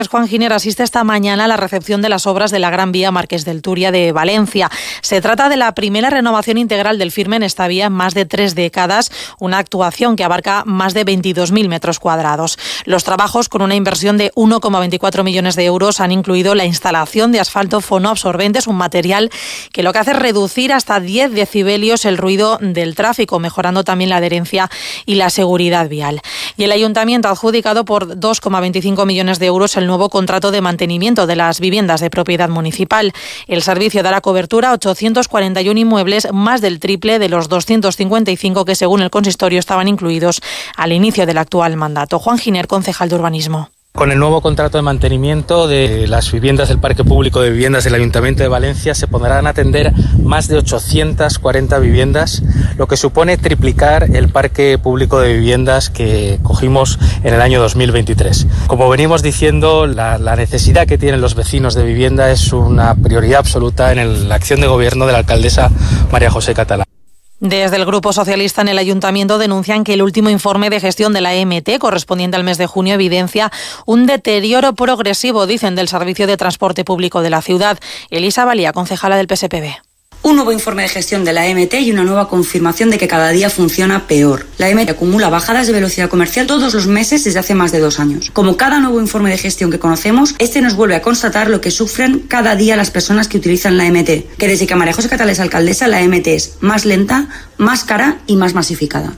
Juan Giner asiste esta mañana a la recepción de las obras de la Gran Vía Marqués del Turia de Valencia. Se trata de la primera renovación integral del firme en esta vía en más de 3 décadas, una actuación que abarca más de 22.000 metros cuadrados. Los trabajos, con una inversión de 1,24 millones de euros, han incluido la instalación de asfalto fonoabsorbentes, un material que lo que hace es reducir hasta 10 decibelios el ruido del tráfico, mejorando también la adherencia y la seguridad vial. Y el Ayuntamiento ha adjudicado por 2,25 millones de euros el nuevo contrato de mantenimiento de las viviendas de propiedad municipal. El servicio dará cobertura a 841 inmuebles, más del triple de los 255 que, según el consistorio, estaban incluidos al inicio del actual mandato. Juan Giner, concejal de Urbanismo. Con el nuevo contrato de mantenimiento de las viviendas del Parque Público de Viviendas del Ayuntamiento de Valencia se podrán atender más de 840 viviendas, lo que supone triplicar el Parque Público de Viviendas que cogimos en el año 2023. Como venimos diciendo, la necesidad que tienen los vecinos de vivienda es una prioridad absoluta en la acción de gobierno de la alcaldesa María José Catalá. Desde el Grupo Socialista en el Ayuntamiento denuncian que el último informe de gestión de la EMT, correspondiente al mes de junio, evidencia un deterioro progresivo, dicen, del servicio de transporte público de la ciudad. Elisa Valía, concejala del PSPB. Un nuevo informe de gestión de la EMT y una nueva confirmación de que cada día funciona peor. La EMT acumula bajadas de velocidad comercial todos los meses desde hace más de 2 años. Como cada nuevo informe de gestión que conocemos, este nos vuelve a constatar lo que sufren cada día las personas que utilizan la EMT, que desde que María José Catalá es alcaldesa, la EMT es más lenta, más cara y más masificada.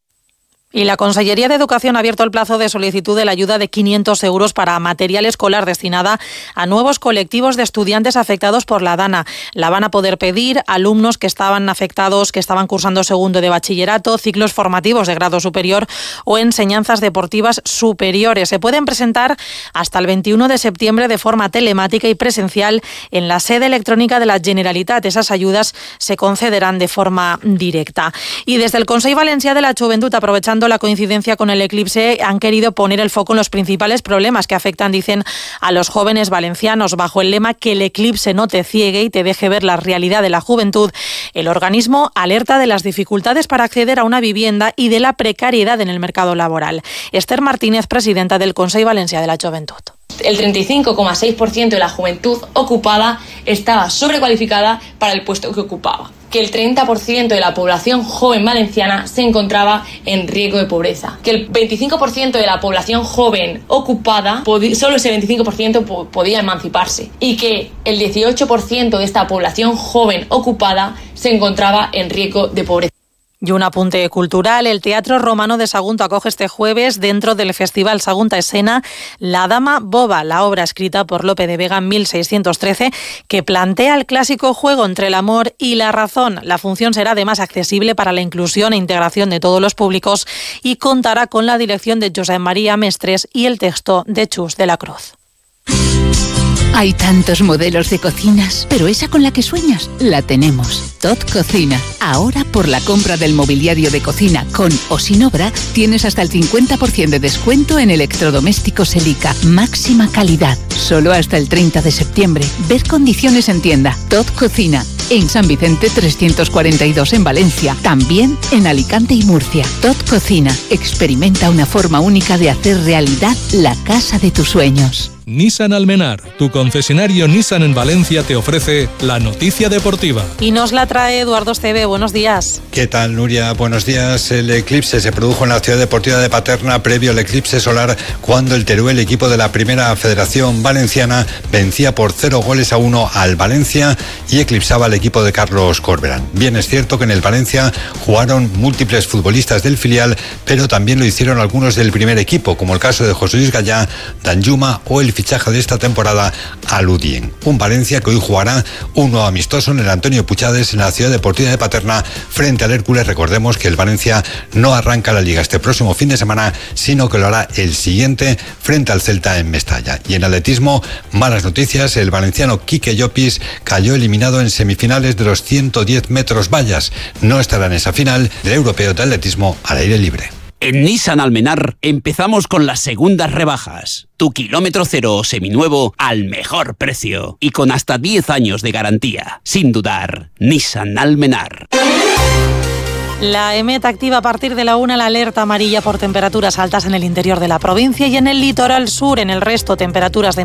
Y la Consellería de Educación ha abierto el plazo de solicitud de la ayuda de 500 euros para material escolar destinada a nuevos colectivos de estudiantes afectados por la DANA. La van a poder pedir alumnos que estaban afectados, que estaban cursando segundo de bachillerato, ciclos formativos de grado superior o enseñanzas deportivas superiores. Se pueden presentar hasta el 21 de septiembre de forma telemática y presencial en la sede electrónica de la Generalitat. Esas ayudas se concederán de forma directa. Y desde el Consell Valencià de la Joventut, aprovechando la coincidencia con el eclipse, han querido poner el foco en los principales problemas que afectan, dicen, a los jóvenes valencianos. Bajo el lema "que el eclipse no te ciegue y te deje ver la realidad de la juventud", el organismo alerta de las dificultades para acceder a una vivienda y de la precariedad en el mercado laboral. Esther Martínez, presidenta del Consell Valencià de la Joventut. El 35,6% de la juventud ocupada estaba sobrecualificada para el puesto que ocupaba. Que el 30% de la población joven valenciana se encontraba en riesgo de pobreza. Que el 25% de la población joven ocupada, solo ese 25% podía emanciparse. Y que el 18% de esta población joven ocupada se encontraba en riesgo de pobreza. Y un apunte cultural: el Teatro Romano de Sagunto acoge este jueves, dentro del Festival Sagunta Escena, La Dama Boba, la obra escrita por Lope de Vega en 1613, que plantea el clásico juego entre el amor y la razón. La función será además accesible para la inclusión e integración de todos los públicos y contará con la dirección de Josep María Mestres y el texto de Chus de la Cruz. Hay tantos modelos de cocinas, pero esa con la que sueñas la tenemos. Tot Cocina. Ahora, por la compra del mobiliario de cocina con o sin obra, tienes hasta el 50% de descuento en electrodomésticos Elica. Máxima calidad. Solo hasta el 30 de septiembre. Ver condiciones en tienda. Tot Cocina. En San Vicente 342 en Valencia. También en Alicante y Murcia. Tot Cocina. Experimenta una forma única de hacer realidad la casa de tus sueños. Nissan Almenar, tu concesionario Nissan en Valencia, te ofrece la noticia deportiva. Y nos la trae Eduardo Esteve. Buenos días. ¿Qué tal, Nuria? Buenos días. El eclipse se produjo en la ciudad deportiva de Paterna previo al eclipse solar, cuando el Teruel, equipo de la Primera Federación Valenciana, vencía por 0-1 al Valencia y eclipsaba al equipo de Carlos Corberán. Bien, es cierto que en el Valencia jugaron múltiples futbolistas del filial, pero también lo hicieron algunos del primer equipo, como el caso de José Luis Gallá, Danjuma o el fichaje de esta temporada a Ludien. Un Valencia que hoy jugará un nuevo amistoso en el Antonio Puchades, en la ciudad deportiva de Paterna, frente al Hércules. Recordemos que el Valencia no arranca la Liga este próximo fin de semana, sino que lo hará el siguiente frente al Celta en Mestalla. Y en atletismo, malas noticias: el valenciano Quique Llopis cayó eliminado en semifinales de los 110 metros vallas. No estará en esa final del Europeo de Atletismo al aire libre. En Nissan Almenar empezamos con las segundas rebajas. Tu kilómetro cero o seminuevo al mejor precio y con hasta 10 años de garantía. Sin dudar, Nissan Almenar. La EMET activa a partir de la 1 la alerta amarilla por temperaturas altas en el interior de la provincia y en el litoral sur. En el resto, temperaturas de